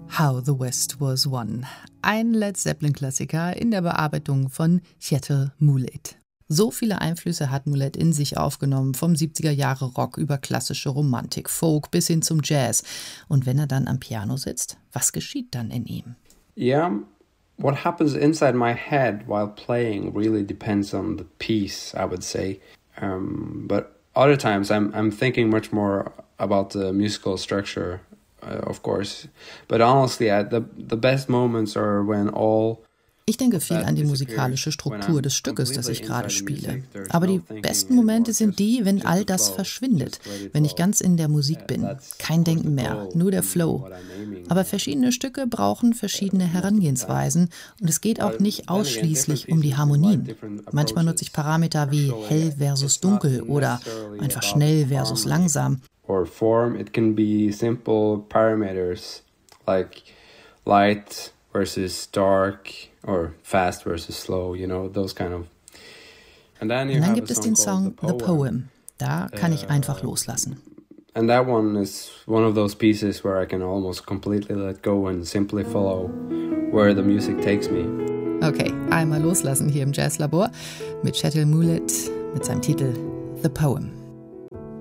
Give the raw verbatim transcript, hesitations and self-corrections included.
How the West Was Won. Ein Led Zeppelin-Klassiker in der Bearbeitung von Kjetil Moulett. So viele Einflüsse hat Moulett in sich aufgenommen, vom siebziger-Jahre-Rock über klassische Romantik, Folk bis hin zum Jazz. Und wenn er dann am Piano sitzt, was geschieht dann in ihm? Yeah, what happens inside my head while playing really depends on the piece, I would say. Um, but other times I'm I'm thinking much more about the musical structure, uh, of course. But honestly, I, the the best moments are when all Ich denke viel an die musikalische Struktur des Stückes, das ich gerade spiele. Aber die besten Momente sind die, wenn all das verschwindet, wenn ich ganz in der Musik bin. Kein Denken mehr, nur der Flow. Aber verschiedene Stücke brauchen verschiedene Herangehensweisen und es geht auch nicht ausschließlich um die Harmonien. Manchmal nutze ich Parameter wie hell versus dunkel oder einfach schnell versus langsam. Or form, it can be simple parameters like light versus dark or fast versus slow, you know, those kind of. And then, Und dann gibt es den Song The Poem. Da kann ich einfach loslassen. And that one is one of those pieces where I can almost completely let go and simply follow where the music takes me. Okay, einmal loslassen hier im Jazzlabor mit Kjetil Moulett mit seinem Titel The Poem.